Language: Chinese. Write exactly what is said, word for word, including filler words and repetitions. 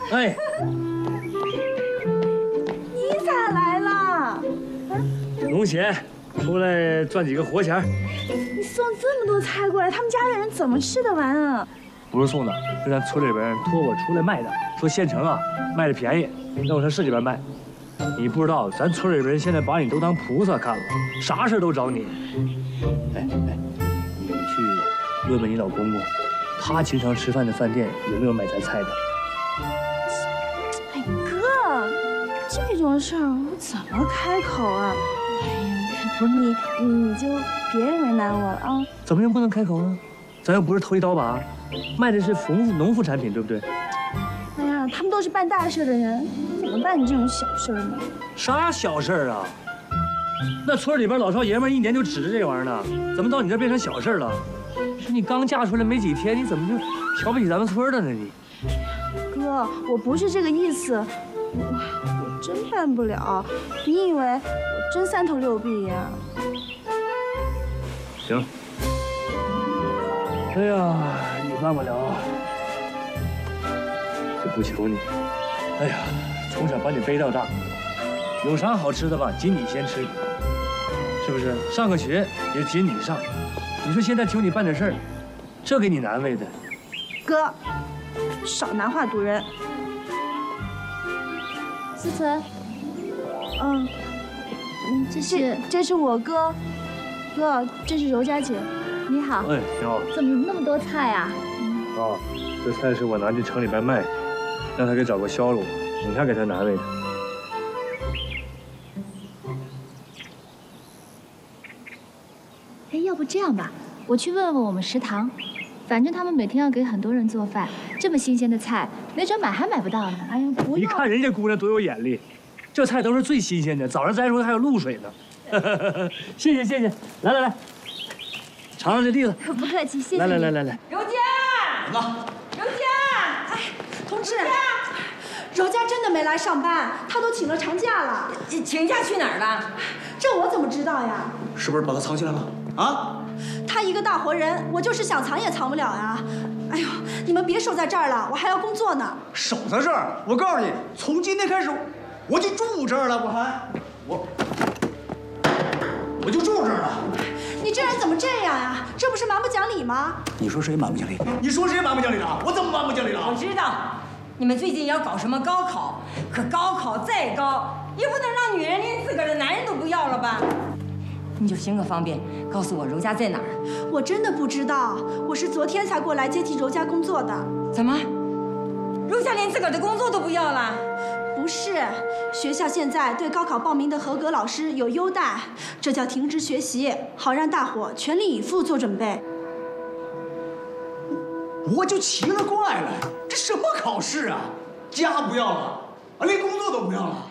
哎， 你咋来了？啊？ 农闲，出来赚几个活钱。 你送这么多菜过来，他们家的人怎么吃得完啊？ 不是送的，是咱村里边托我出来卖的，说县城啊卖的便宜，让我上市里边卖。你不知道，咱村里边人现在把你都当菩萨看了，啥事都找你。哎哎，你去问问你老公公，他经常吃饭的饭店有没有卖咱菜的？ 哎哥，这种事儿我怎么开口啊？哎呀，不是你，你就别为难我了啊！ 怎么样不能开口呢？咱又不是头一刀把，卖的是农副农副产品，对不对？ 哎呀，他们都是办大事的人，怎么办你这种小事呢？ 啥小事啊？那村里边老少爷们一年就指着这玩意儿呢，怎么到你这变成小事了？是你刚嫁出来没几天，你怎么就瞧不起咱们村的呢？你， 哥，我不是这个意思，我我真办不了。你以为我真三头六臂呀？ 行。哎呀，你办不了，就不求你。哎呀，从小把你背到大，有啥好吃的吧，紧你先吃，是不是？上个学也紧你上。你说现在求你办点事儿，这给你难为的。 哥，少拿话堵人。 思存， 嗯，嗯，这是这是我哥，哥，这是柔佳姐。你好。 哎，你好。 怎么那么多菜啊？ 啊，这菜是我拿去城里边卖，让他给找个销路，你看给他难为的。 哎，要不这样吧，我去问问我们食堂，反正他们每天要给很多人做饭，这么新鲜的菜，没准买还买不到呢。 哎呀，不你看人家姑娘多有眼力，这菜都是最新鲜的，早上摘出来还有露水呢。谢谢谢谢，来来来。尝尝这栗子， 不客气，谢谢。 来来来来来， 柔佳， 怎么？ 柔佳， 哎，同志，柔佳真的没来上班，她都请了长假了。 请假去哪儿了？ 这我怎么知道呀？ 是不是把他藏起来了？啊？ 她一个大活人，我就是想藏也藏不了呀。哎呦，你们别守在这儿了，我还要工作呢。 守在这儿？我告诉你，从今天开始，我就住这儿了。我还我我就住这儿了。 你这人怎么这样呀？这不是蛮不讲理吗？ 你说谁蛮不讲理？你说谁蛮不讲理了？我怎么蛮不讲理了？ 我知道，你们最近要搞什么高考，可高考再高，也不能让女人连自个儿的男人都不要了吧？你就行个方便，告诉我柔佳在哪儿。 我真的不知道，我是昨天才过来接替柔佳工作的。 怎么，柔佳连自个儿的工作都不要了？ 不是，学校现在对高考报名的合格老师有优待，这叫停职学习，好让大伙全力以赴做准备。 我就奇了怪了，这什么考试啊？家不要了，啊，连工作都不要了。